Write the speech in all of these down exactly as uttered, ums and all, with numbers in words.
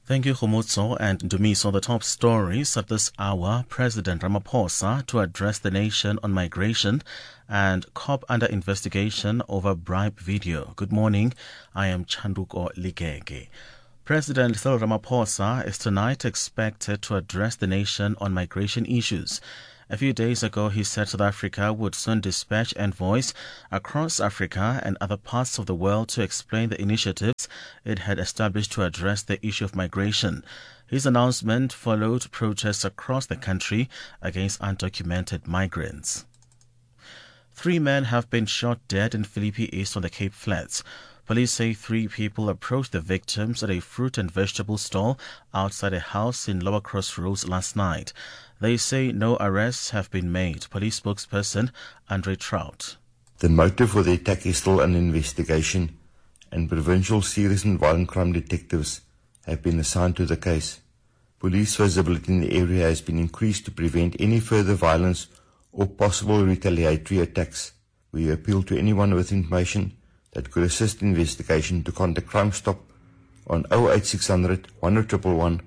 Thank you, Khomotso and Dumiso. The top stories at this hour: President Ramaphosa to address the nation on migration, and cop under investigation over bribe video. Good morning, I am Chanduko Ligege. President Cyril Ramaphosa is tonight expected to address the nation on migration issues. A few days ago, he said South Africa would soon dispatch envoys across Africa and other parts of the world to explain the initiatives it had established to address the issue of migration. His announcement followed protests across the country against undocumented migrants. Three men have been shot dead in Philippi East on the Cape Flats. Police say three people approached the victims at a fruit and vegetable stall outside a house in Lower Crossroads last night. They say no arrests have been made. Police spokesperson Andre Trout. The motive for the attack is still an investigation, and provincial serious and violent crime detectives have been assigned to the case. Police visibility in the area has been increased to prevent any further violence or possible retaliatory attacks. We appeal to anyone with information that could assist the investigation to contact Crime Stop on oh eight six hundred, one one one one.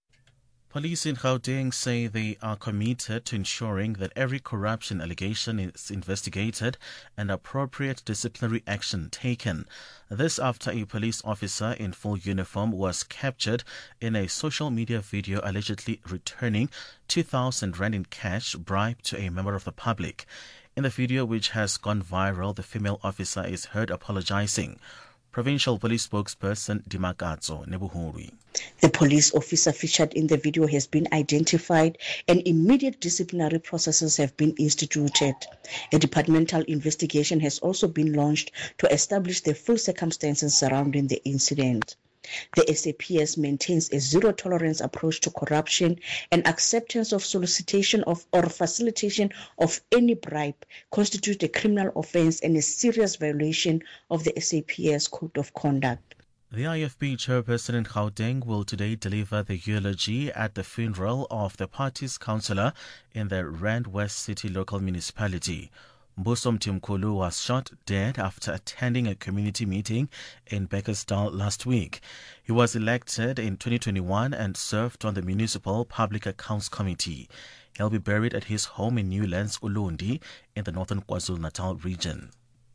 Police in Gauteng say they are committed to ensuring that every corruption allegation is investigated and appropriate disciplinary action taken. This after a police officer in full uniform was captured in a social media video allegedly returning two thousand rand in cash bribed to a member of the public. In the video, which has gone viral, the female officer is heard apologizing. Provincial Police spokesperson Dimakatso Nebuhuri. The police officer featured in the video has been identified and immediate disciplinary processes have been instituted. A departmental investigation has also been launched to establish the full circumstances surrounding the incident. The S A P S maintains a zero-tolerance approach to corruption, and acceptance of solicitation of or facilitation of any bribe constitutes a criminal offence and a serious violation of the S A P S Code of Conduct. The I F P chairperson in Gauteng will today deliver the eulogy at the funeral of the party's councillor in the Rand West City local municipality. Mbuso Mtimkulu was shot dead after attending a community meeting in Bekkersdal last week. He was elected in twenty twenty-one and served on the Municipal Public Accounts Committee. He'll be buried at his home in Newlands, Ulundi, in the northern KwaZulu-Natal region.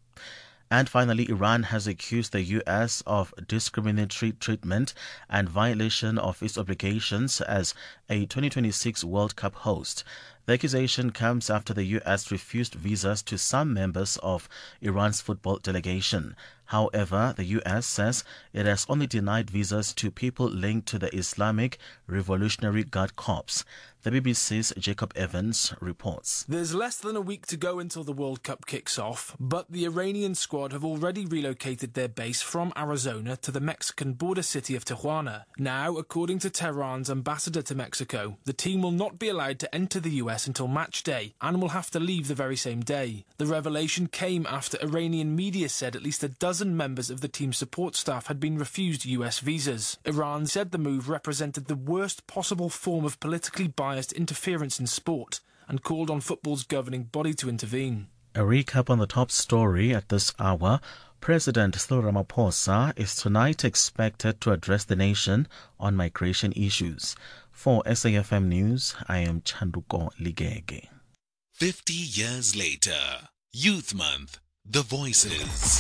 And finally, Iran has accused the U S of discriminatory treatment and violation of its obligations as a twenty twenty-six World Cup host. The accusation comes after the U S refused visas to some members of Iran's football delegation. However, the U S says it has only denied visas to people linked to the Islamic Revolutionary Guard Corps. The B B C's Jacob Evans reports. There's less than a week to go until the World Cup kicks off, but the Iranian squad have already relocated their base from Arizona to the Mexican border city of Tijuana. Now, according to Tehran's ambassador to Mexico, the team will not be allowed to enter the U S until match day and will have to leave the very same day. The revelation came after Iranian media said at least a dozen members of the team's support staff had been refused U S visas. Iran said the move represented the worst possible form of politically biased interference in sport and called on football's governing body to intervene. A recap on the top story at this hour. President Cyril Ramaphosa is tonight expected to address the nation on migration issues. For S A F M News, I am Chanduko Ligege. Fifty years later, Youth Month, The Voices.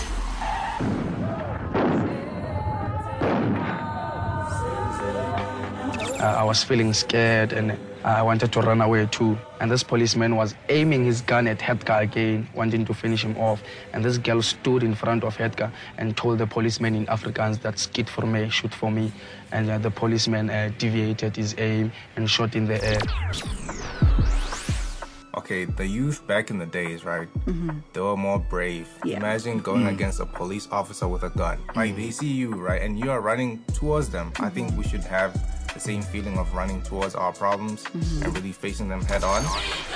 Uh, I was feeling scared and I wanted to run away too. And this policeman was aiming his gun at Hedka again, wanting to finish him off. And this girl stood in front of Hedka and told the policeman in Afrikaans that skit for me, shoot for me. And uh, the policeman uh, deviated his aim and shot in the air. Okay, the youth back in the days, right? Mm-hmm. They were more brave. Yeah. Imagine going mm. against a police officer with a gun. Like, they see you, right? And you are running towards them. Mm-hmm. I think we should have the same feeling of running towards our problems mm-hmm. and really facing them head on.